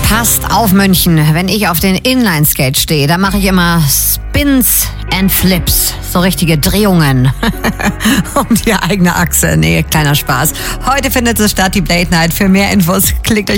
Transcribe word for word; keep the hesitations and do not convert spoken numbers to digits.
Passt auf, München. Wenn ich auf den Inline-Skate stehe, dann mache ich immer Spins and Flips. So richtige Drehungen um die eigene Achse. Nee, kleiner Spaß. Heute findet es statt, die Blade Night. Für mehr Infos klickt euch